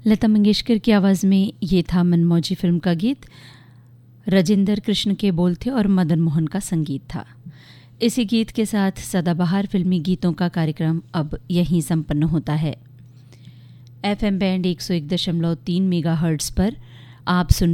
लता मंगेशकर की आवाज़ में ये था मनमौजी फिल्म का गीत। राजेंद्र कृष्ण के बोल थे और मदन मोहन का संगीत था। इसी गीत के साथ सदाबहार फिल्मी गीतों का कार्यक्रम अब यहीं संपन्न होता है। FM बैंड 101.3 मेगाहर्ट्ज़ पर आप सुन